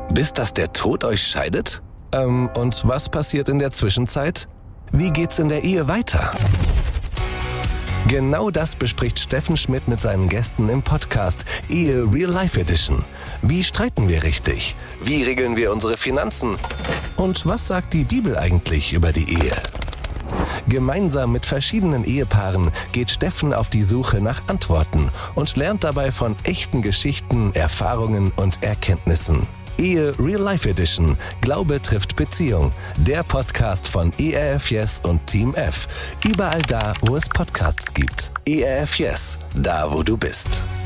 Bis dass der Tod euch scheidet? Und was passiert in der Zwischenzeit? Wie geht's in der Ehe weiter? Genau das bespricht Steffen Schmidt mit seinen Gästen im Podcast Ehe Real Life Edition. Wie streiten wir richtig? Wie regeln wir unsere Finanzen? Und was sagt die Bibel eigentlich über die Ehe? Gemeinsam mit verschiedenen Ehepaaren geht Steffen auf die Suche nach Antworten und lernt dabei von echten Geschichten, Erfahrungen und Erkenntnissen. Ehe Real Life Edition. Glaube trifft Beziehung. Der Podcast von ERF Yes und Team F. Überall da, wo es Podcasts gibt. ERF Yes. Da, wo du bist.